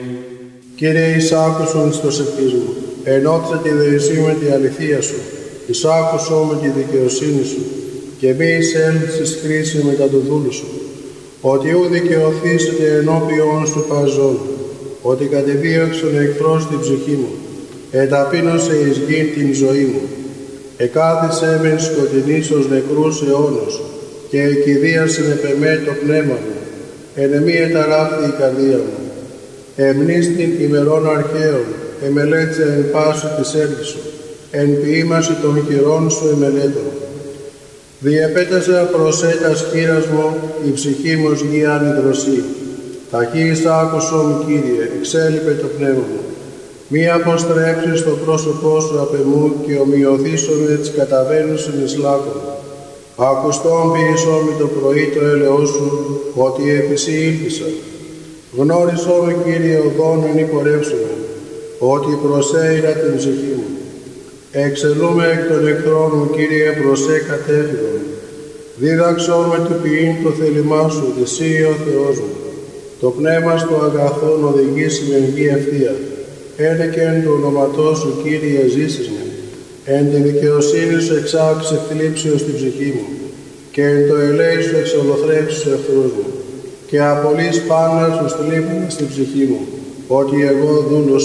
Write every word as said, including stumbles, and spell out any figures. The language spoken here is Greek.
Κύριε, εισάκουσον εις προσευχής μου, ενώτισα τη δεησή με τη αληθεία σου, εισάκουσον με τη δικαιοσύνη σου, και μη εισέλθεις κρίση μετά του δούλου σου, ότι ου δικαιωθήσετε ενώπιον σου παζών, ότι κατεδίωξον εχθρός την ψυχή μου, εταπείνωσε εις γη την ζωή μου, εκάθισε μεν σκοτεινής ως νεκρούς αιώνος, και εκηδίασεν επ' εμέ το πνεύμα μου, εν εμή εταράχθη η καρδία μου. Εμνίστην ημερών αρχαίων, εμελέτησε εν πάσου της έργης σου, εν ποίημαση των χειρών σου εμελέτω. Διεπέτασα προς έτας χείρας μου, η ψυχή μου ως γη ανιδροσή. Ταχύς άκουσό μου, Κύριε, εξέλιπε το πνεύμα μου. Μη αποστρέψεις το πρόσωπό σου απ' εμού και ομοιωθήσω με τις καταβαίνουσιν εις λάκκον. Ακουστόν ποιησό με το πρωί το έλεος σου, ότι επισή ήλπισα. Γνώρισό με, Κύριε, οδόν εν υπορεύσουμε, ότι προσέειρα την ψυχή μου. Εξελούμε εκ των εχθρών μου, Κύριε, προσέ κατέφυγον. Δίδαξό με του ποιήν το θέλημά σου, εσύ ο Θεός μου. Το πνεύμα στο αγαθόν οδηγήσει με γη ευθεία. Ένε και εν του ονοματός σου, Κύριε, ζήσεις με. Εν τη δικαιοσύνη σου εξάξε θλίψεως την ψυχή μου, και εν το ελέη σου εξολοθρέψεις τους εχθρούς μου, και απολύς πάντα στους θλίπους στην ψυχή μου, ότι εγώ δούλος